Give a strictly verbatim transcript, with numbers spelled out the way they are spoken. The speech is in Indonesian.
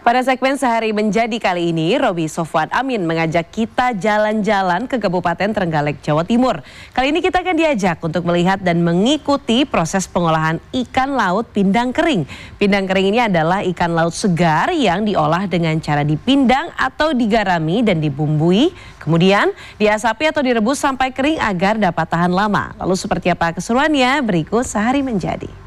Pada segmen Sehari Menjadi kali ini, Roby Sofwan Amin mengajak kita jalan-jalan ke Kabupaten Trenggalek, Jawa Timur. Kali ini kita akan diajak untuk melihat dan mengikuti proses pengolahan ikan laut pindang kering. Pindang kering ini adalah ikan laut segar yang diolah dengan cara dipindang atau digarami dan dibumbui. Kemudian diasapi atau direbus sampai kering agar dapat tahan lama. Lalu seperti apa keseruannya? Berikut Sehari Menjadi.